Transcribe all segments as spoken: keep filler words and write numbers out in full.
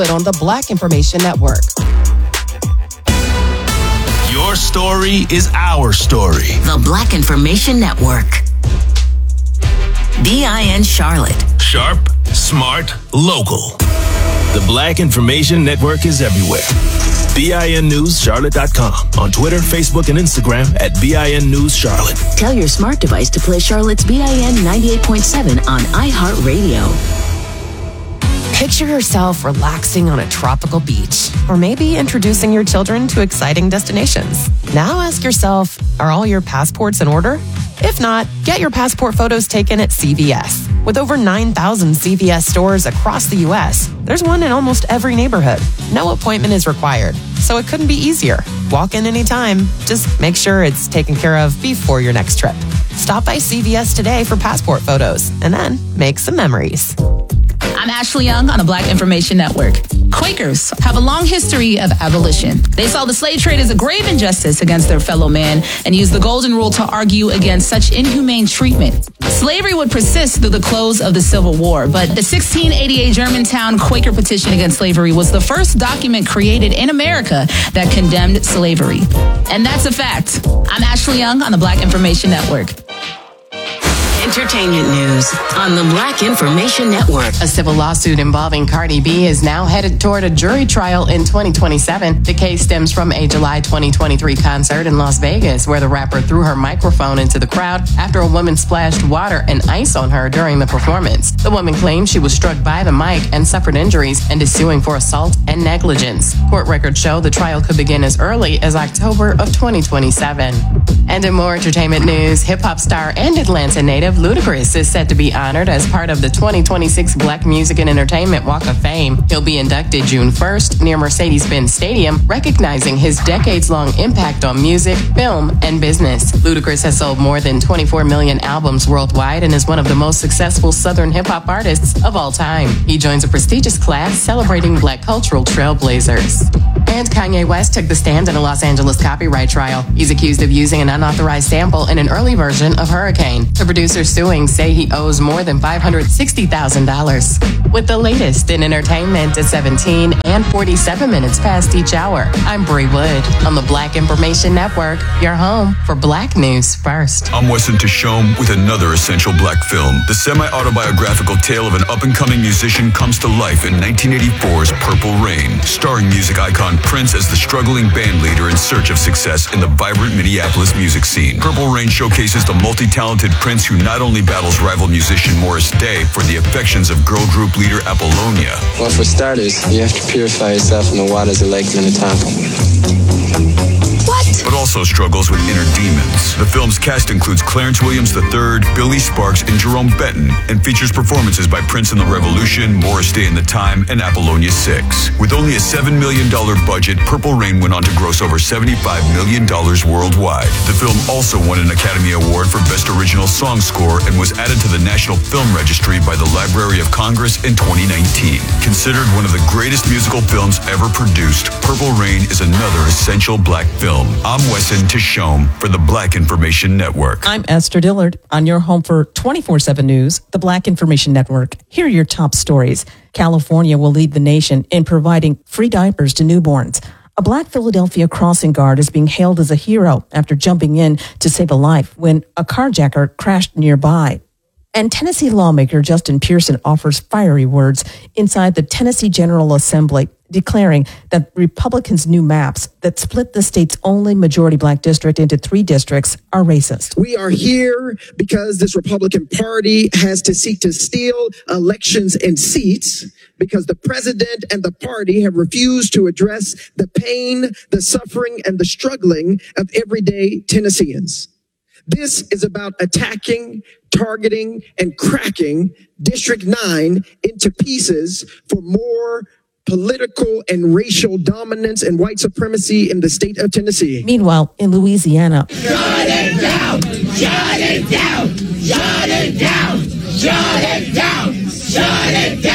on the Black Information Network. Your story is our story. The Black Information Network. B I N Charlotte. Sharp, smart, local. The Black Information Network is everywhere. B I N News Charlotte dot com. On Twitter, Facebook, and Instagram at B I N News Charlotte. Tell your smart device to play Charlotte's B I N ninety-eight point seven on iHeartRadio. Picture yourself relaxing on a tropical beach, or maybe introducing your children to exciting destinations. Now ask yourself, are all your passports in order? If not, get your passport photos taken at C V S. With over nine thousand C V S stores across the U S, there's one in almost every neighborhood. No appointment is required, so it couldn't be easier. Walk in anytime. Just make sure it's taken care of before your next trip. Stop by C V S today for passport photos, and then make some memories. I'm Ashley Young on the Black Information Network. Quakers have a long history of abolition. They saw the slave trade as a grave injustice against their fellow man and used the Golden Rule to argue against such inhumane treatment. Slavery would persist through the close of the Civil War, but the sixteen eighty-eight Germantown Quaker Petition against slavery was the first document created in America that condemned slavery. And that's a fact. I'm Ashley Young on the Black Information Network. Entertainment news on the Black Information Network. A civil lawsuit involving Cardi B is now headed toward a jury trial in twenty twenty-seven. The case stems from a July twenty twenty-three concert in Las Vegas where the rapper threw her microphone into the crowd after a woman splashed water and ice on her during the performance. The woman claimed she was struck by the mic and suffered injuries and is suing for assault and negligence. Court records show the trial could begin as early as October of twenty twenty-seven. And in more entertainment news, hip-hop star and Atlanta native Ludacris is set to be honored as part of the twenty twenty-six Black Music and Entertainment Walk of Fame. He'll be inducted June first near Mercedes-Benz Stadium, recognizing his decades-long impact on music, film, and business. Ludacris has sold more than twenty-four million albums worldwide and is one of the most successful Southern hip-hop artists of all time. He joins a prestigious class celebrating Black cultural trailblazers. And Kanye West took the stand in a Los Angeles copyright trial. He's accused of using an unauthorized sample in an early version of Hurricane. The producers suing say he owes more than five hundred sixty thousand dollars. With the latest in entertainment at seventeen and forty-seven minutes past each hour, I'm Bree Wood on the Black Information Network, your home for Black news first. I'm Weston Tashome with another essential Black film. The semi-autobiographical tale of an up-and-coming musician comes to life in nineteen eighty-four's Purple Rain, starring music icon Prince as the struggling band leader in search of success in the vibrant Minneapolis music scene. Purple Rain showcases the multi-talented Prince who not only battles rival musician Morris Day for the affections of girl group leader Apollonia. Well, for starters, you have to purify yourself in the waters of Lake Minnetonka. What? But also struggles with inner demons. The film's cast includes Clarence Williams the third, Billy Sparks, and Jerome Benton, and features performances by Prince and the Revolution, Morris Day and the Time, and Apollonia six. With only a seven million dollars budget, Purple Rain went on to gross over seventy-five million dollars worldwide. The film also won an Academy Award for Best Original Song Score and was added to the National Film Registry by the Library of Congress in twenty nineteen. Considered one of the greatest musical films ever produced, Purple Rain is another essential Black film. I'm Wesson Tashome for the Black Information Network. I'm Esther Dillard on your home for twenty-four seven News, the Black Information Network. Here are your top stories. California will lead the nation in providing free diapers to newborns. A Black Philadelphia crossing guard is being hailed as a hero after jumping in to save a life when a carjacker crashed nearby. And Tennessee lawmaker Justin Pearson offers fiery words inside the Tennessee General Assembly, declaring that Republicans' new maps that split the state's only majority Black district into three districts are racist. We are here because this Republican Party has to seek to steal elections and seats because the president and the party have refused to address the pain, the suffering, and the struggling of everyday Tennesseans. This is about attacking, targeting, and cracking District nine into pieces for more political and racial dominance and white supremacy in the state of Tennessee. Meanwhile, in Louisiana, shut it down, shut it down, shut it down, shut it down, shut it down.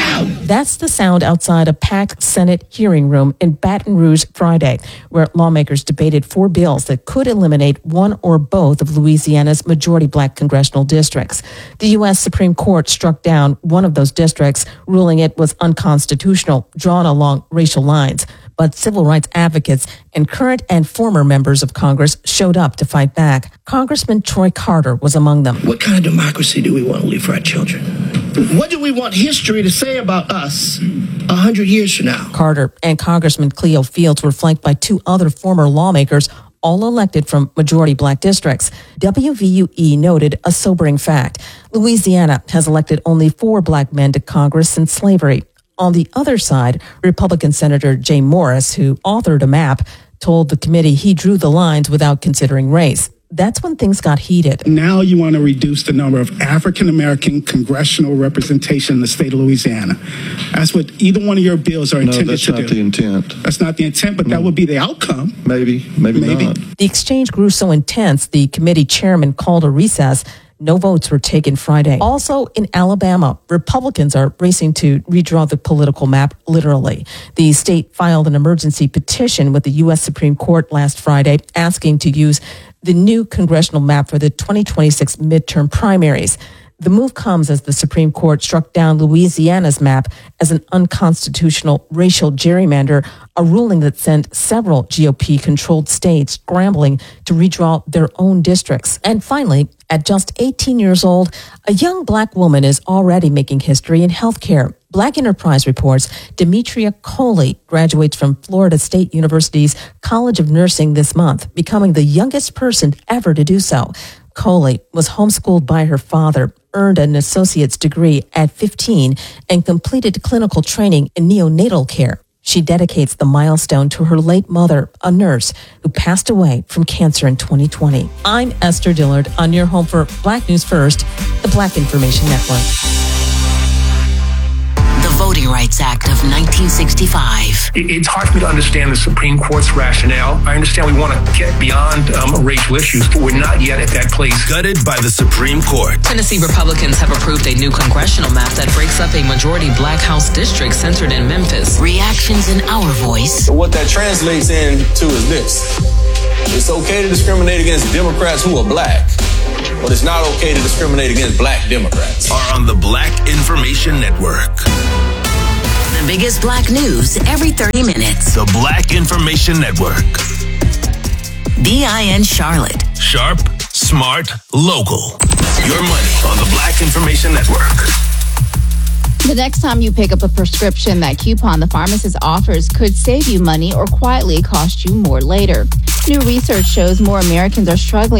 That's the sound outside a packed Senate hearing room in Baton Rouge Friday, where lawmakers debated four bills that could eliminate one or both of Louisiana's majority black congressional districts. The U S Supreme Court struck down one of those districts, ruling it was unconstitutional, drawn along racial lines. But civil rights advocates and current and former members of Congress showed up to fight back. Congressman Troy Carter was among them. What kind of democracy do we want to leave for our children? What do we want history to say about us a hundred years from now? Carter and Congressman Cleo Fields were flanked by two other former lawmakers, all elected from majority black districts. W V U E noted a sobering fact. Louisiana has elected only four black men to Congress since slavery. On the other side, Republican Senator Jay Morris, who authored a map, told the committee he drew the lines without considering race. That's when things got heated. Now you want to reduce the number of African-American congressional representation in the state of Louisiana. That's what either one of your bills are intended no, that's to not do. the intent. That's not the intent, but no. that would be the outcome. Maybe, maybe, maybe not. The exchange grew so intense, the committee chairman called a recess. No votes were taken Friday. Also in Alabama, Republicans are racing to redraw the political map literally. The state filed an emergency petition with the U S Supreme Court last Friday asking to use the new congressional map for the twenty twenty-six midterm primaries. The move comes as the Supreme Court struck down Louisiana's map as an unconstitutional racial gerrymander, a ruling that sent several G O P-controlled states scrambling to redraw their own districts. And finally, at just eighteen years old, a young black woman is already making history in healthcare. Black Enterprise reports Demetria Coley graduates from Florida State University's College of Nursing this month, becoming the youngest person ever to do so. Coley was homeschooled by her father, earned an associate's degree at fifteen, and completed clinical training in neonatal care. She dedicates the milestone to her late mother, a nurse who passed away from cancer in twenty twenty. I'm Esther Dillard on your home for Black News First, the Black Information Network. The Voting Rights Act of nineteen sixty-five. It's hard for me to understand the Supreme Court's rationale. I understand we want to get beyond um, racial issues, but we're not yet at that place. Gutted by the Supreme Court. Tennessee Republicans have approved a new congressional map that breaks up a majority black House district centered in Memphis. Reactions in our voice. What that translates into is this. It's okay to discriminate against Democrats who are black, but it's not okay to discriminate against black Democrats. Are on the Black Information Network. The biggest black news every thirty minutes. The Black Information Network. B I N Charlotte. Sharp, smart, local. Your money on the Black Information Network. The next time you pick up a prescription, that coupon the pharmacist offers could save you money or quietly cost you more later. New research shows more Americans are struggling